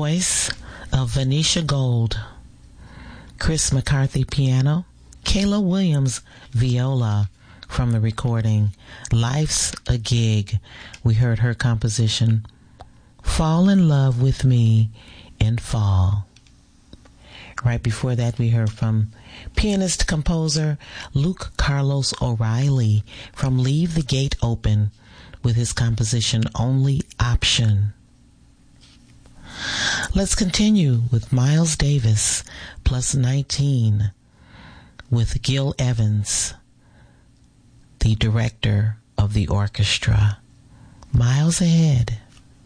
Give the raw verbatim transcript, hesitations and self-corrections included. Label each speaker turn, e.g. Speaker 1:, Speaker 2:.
Speaker 1: voice of Venetia Gold, Chris McCarthy piano, Kayla Williams viola from the recording Life's a Gig. We heard her composition Fall in Love with Me in Fall. Right before that, we heard from pianist-composer Luke Carlos O'Reilly from Leave the Gate Open with his composition Only Option. Let's continue with Miles Davis plus nineteen with Gil Evans, the director of the orchestra. Miles ahead.